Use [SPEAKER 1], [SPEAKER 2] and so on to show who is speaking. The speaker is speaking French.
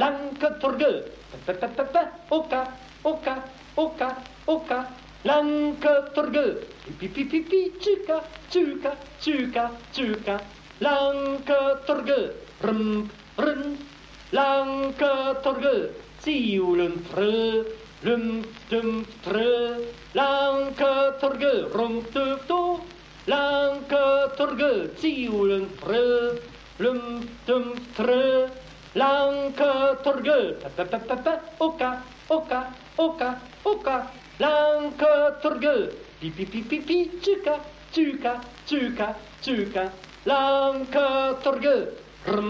[SPEAKER 1] Lanketorge, oka, oka, oka, oka. Lanketorge, pipi, tjuka, tjuka, tjuka, tjuka. Lanketorge, rum, rum. Lanketorge, ziulen frö, dum, frö. Lanketorge, rum, do. Lanketorge, ziulen frö, dum, frö. Lanketorge, oka, oka, oka, oka. Lanketorge, pipi, tjuka, tjuka, tjuka, tjuka. Lanketorge,